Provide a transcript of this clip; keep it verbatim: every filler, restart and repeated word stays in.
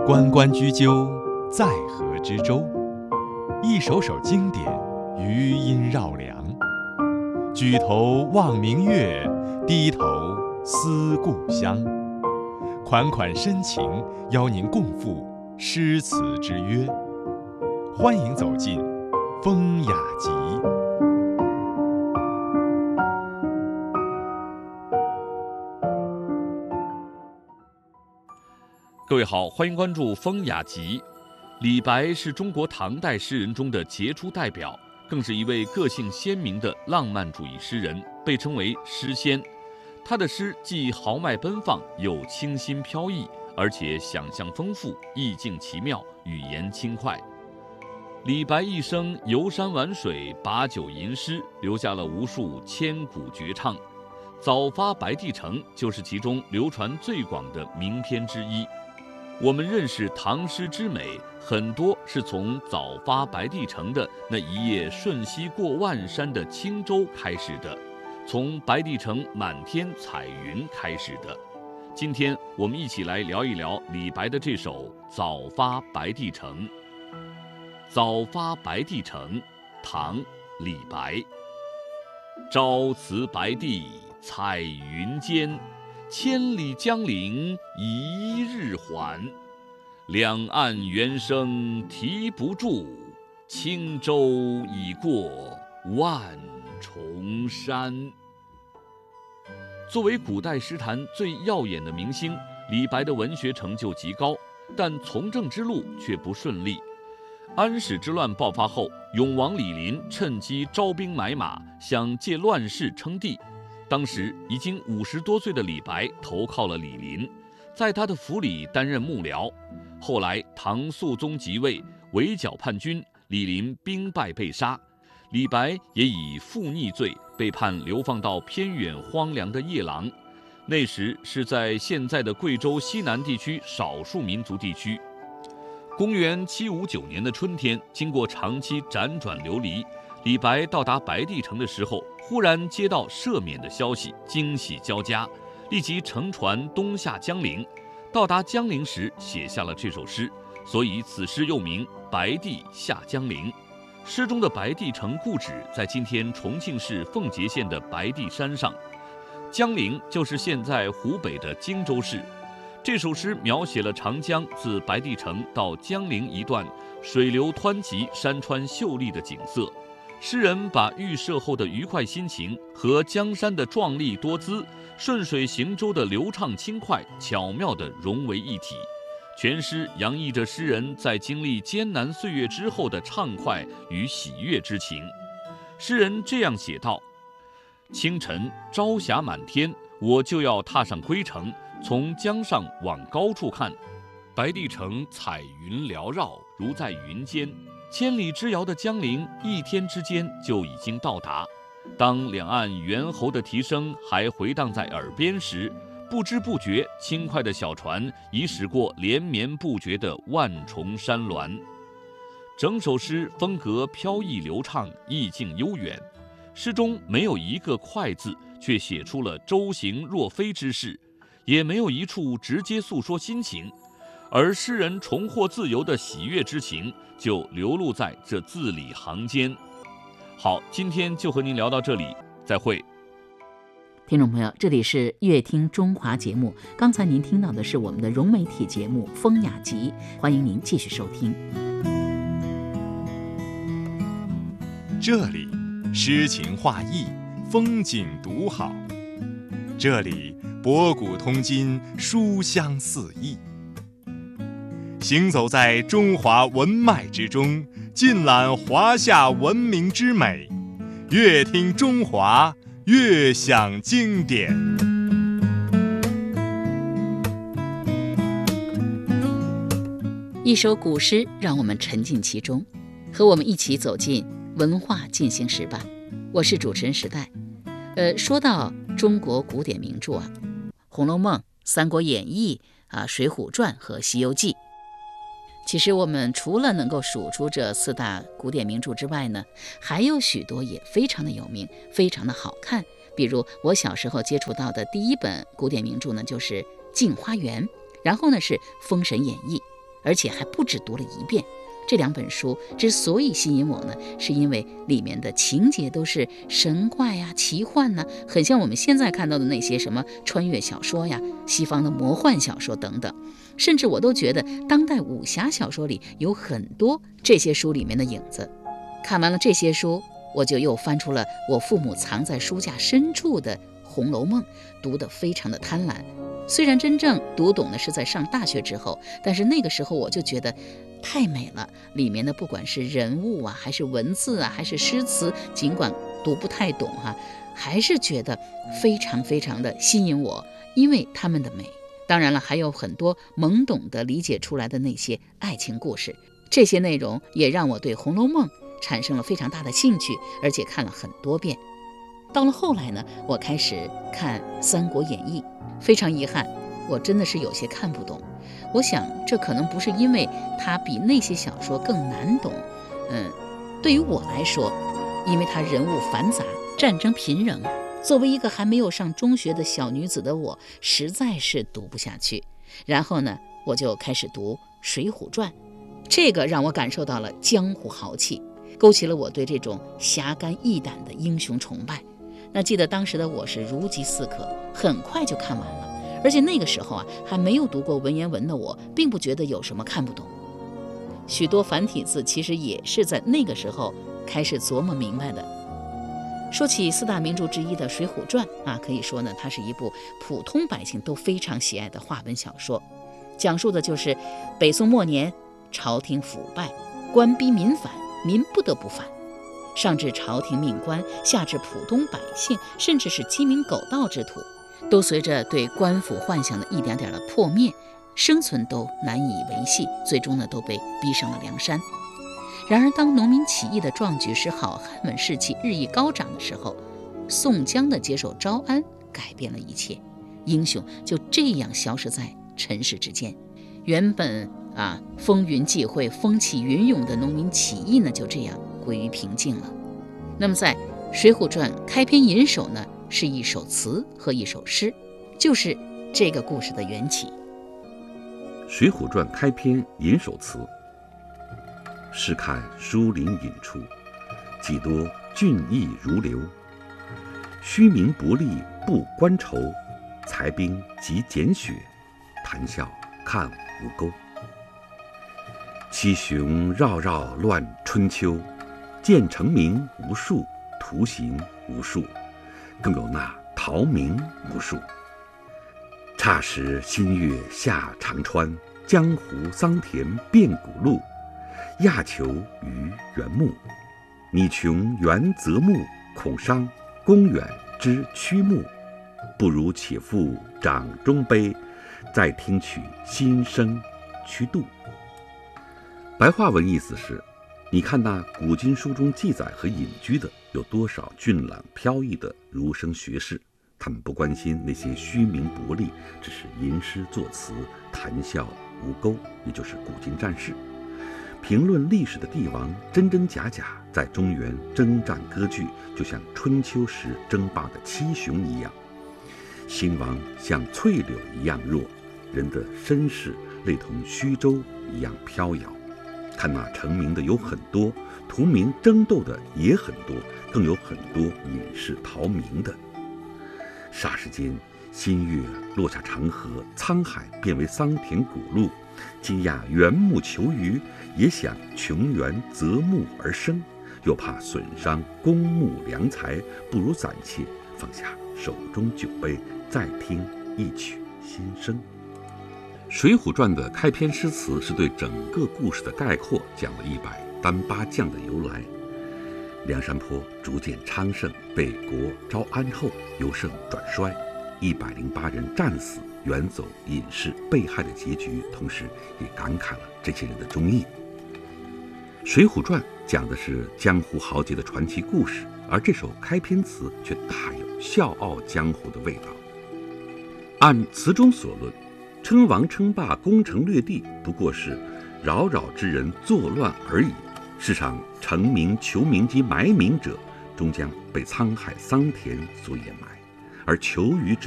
关关雎鸠，在河之洲。一首首经典，余音绕梁。举头望明月，低头思故乡。款款深情，邀您共赴诗词之约。欢迎走进风雅集。 各位好，欢迎关注风雅集。李白是中国唐代诗人中的杰出代表，更是一位个性鲜明的浪漫主义诗人，被称为诗仙。他的诗既豪迈奔放，又清新飘逸，而且想象丰富，意境奇妙，语言轻快。李白一生游山玩水，把酒吟诗，留下了无数千古绝唱。早发白帝城就是其中流传最广的名篇之一。我们认识唐诗之美，很多是从早发白帝城的那一夜瞬息过万山的轻舟开始的，从白帝城满天彩云开始的。今天我们一起来聊一聊李白的这首《早发白帝城》。早发白帝城，唐·李白。朝辞白帝彩云间，千里江陵一日还。两岸猿声啼不住，轻舟已过万重山。作为古代诗坛最耀眼的明星，李白的文学成就极高，但从政之路却不顺利。安史之乱爆发后，永王李璘趁机招兵买马，想借乱世称帝。当时已经五十多岁的李白投靠了李璘，在他的府里担任幕僚。后来唐肃宗即位，围剿叛军，李璘兵败被杀，李白也以负逆罪被判流放到偏远荒凉的夜郎。那时是在现在的贵州西南地区少数民族地区。公元七五九年的春天，经过长期辗转流离，李白到达白帝城的时候，忽然接到赦免的消息，惊喜交加，立即乘船东下江陵。到达江陵时，写下了这首诗，所以此诗又名《白帝下江陵》。诗中的白帝城故址在今天重庆市奉节县的白帝山上，江陵就是现在湖北的荆州市。这首诗描写了长江自白帝城到江陵一段水流湍急、山川秀丽的景色。诗人把预设后的愉快心情和江山的壮丽多姿、顺水行舟的流畅轻快巧妙地融为一体。全诗洋溢着诗人在经历艰难岁月之后的畅快与喜悦之情。诗人这样写道：清晨朝霞满天，我就要踏上归程，从江上往高处看，白帝城彩云缭绕，如在云间。千里之遥的江陵，一天之间就已经到达。当两岸猿猴的啼声还回荡在耳边时，不知不觉，轻快的小船已驶过连绵不绝的万重山峦。整首诗风格飘逸流畅，意境悠远。诗中没有一个快字，却写出了舟行若飞之势，也没有一处直接诉说心情。而诗人重获自由的喜悦之情就流露在这字里行间。好，今天就和您聊到这里，再会。 听众朋友，这里是乐听中华节目，刚才您听到的是我们的融媒体节目《风雅集》，欢迎您继续收听。 这里诗情画意，风景独好；这里博古通今，书香四溢。行走在中华文脉之中，尽览华夏文明之美，乐听中华，乐享经典。 一首古诗让我们沉浸其中，和我们一起走进文化进行时吧。我是主持人时代。呃，说到中国古典名著啊，《红楼梦》《三国演义》啊，《水浒传》和《西游记》。其实我们除了能够数出这四大古典名著之外呢，还有许多也非常的有名，非常的好看。比如我小时候接触到的第一本古典名著呢，就是《镜花缘》，然后呢是《封神演义》 而且还不止读了一遍。这两本书之所以吸引我呢，是因为里面的情节都是神怪呀、奇幻呐，很像我们现在看到的那些什么穿越小说呀、西方的魔幻小说等等。甚至我都觉得当代武侠小说里有很多这些书里面的影子。看完了这些书，我就又翻出了我父母藏在书架深处的《红楼梦》，读得非常的贪婪。虽然真正读懂的是在上大学之后，但是那个时候我就觉得太美了，里面的不管是人物啊，还是文字啊，还是诗词，尽管读不太懂啊，还是觉得非常非常的吸引我，因为他们的美。当然了，还有很多懵懂的理解出来的那些爱情故事，这些内容也让我对《红楼梦》产生了非常大的兴趣，而且看了很多遍。到了后来呢，我开始看《三国演义》，非常遗憾，我真的是有些看不懂。我想这可能不是因为它比那些小说更难懂，嗯，对于我来说，因为它人物繁杂，战争频仍，作为一个还没有上中学的小女子的我，实在是读不下去。然后呢，我就开始读《水浒传》，这个让我感受到了江湖豪气，勾起了我对这种侠肝义胆的英雄崇拜。那记得当时的我是如饥似渴，很快就看完了。而且那个时候啊，还没有读过文言文的我，并不觉得有什么看不懂。许多繁体字其实也是在那个时候开始琢磨明白的。说起四大名著之一的《水浒传》啊，可以说呢，它是一部普通百姓都非常喜爱的话文小说，讲述的就是北宋末年朝廷腐败，官逼民反，民不得不反，上至朝廷命官，下至普通百姓，甚至是鸡鸣狗盗之徒，都随着对官府幻想的一点点的破灭，生存都难以维系，最终呢都被逼上了梁山。然而当农民起义的壮举使好汉们士气日益高涨的时候，宋江的接受招安改变了一切，英雄就这样消失在尘世之间。原本啊风云际会、风起云涌的农民起义呢，就这样归于平静了。那么在《水浒传》开篇引首呢，是一首词和一首诗，就是这个故事的缘起。 《水浒传》开篇引首词：试看疏林引出，几多俊逸如流。虚名薄利不关愁，才兵即减雪，谈笑看吴钩。七雄绕绕乱春秋，建成名无数，图形无数，更有那陶名无数。霎时新月下长川，江湖桑田变古路。亚求于原木，你穷原择木，恐伤公远之曲目。不如且复掌中杯，再听取心声驱度。白话文意思是，你看那古今书中记载和隐居的有多少俊朗飘逸的儒生学士，他们不关心那些虚名薄利，只是吟诗作词，谈笑吴钩，也就是古今战事。评论历史的帝王真真假假，在中原征战割据，就像春秋时争霸的七雄一样。兴亡像翠柳一样弱，人的身世类同虚舟一样飘摇。看那成名的有很多，图名争斗的也很多，更有很多隐士逃名的。霎时间，新月落下长河，沧海变为桑田古路。惊讶缘木求鱼，也想穷源择木而生，又怕损伤公墓良财，不如暂且放下手中酒杯，再听一曲心声。《水浒传》的开篇诗词是对整个故事的概括，讲了一百单八将的由来。梁山泊逐渐昌盛，北国招安后由盛转衰，一百零八人战死、远走、隐士、被害的结局，同时也感慨了这些人的忠义。《水浒传》讲的是江湖豪杰的传奇故事，而这首开篇词却大有笑傲江湖的味道。按词中所论，称王称霸、攻城略地，不过是扰扰之人作乱而已。世上成名、求名及埋名者，终将被沧海桑田所掩埋，而求鱼之